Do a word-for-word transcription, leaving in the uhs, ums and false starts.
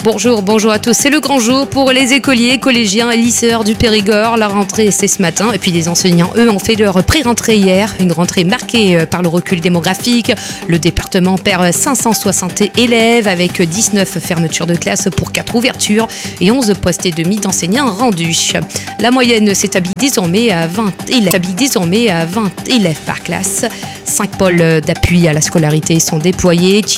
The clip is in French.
Bonjour, bonjour à tous. C'est le grand jour pour les écoliers, collégiens et lycéens du Périgord. La rentrée, c'est ce matin. Et puis les enseignants, eux, ont fait leur pré-rentrée hier. Une rentrée marquée par le recul démographique. Le département perd cinq cent soixante élèves avec dix-neuf fermetures de classe pour quatre ouvertures et onze postes et demi d'enseignants rendus. La moyenne s'établit désormais à vingt élèves, s'établit désormais à vingt élèves par classe. Cinq pôles d'appui à la scolarité sont déployés.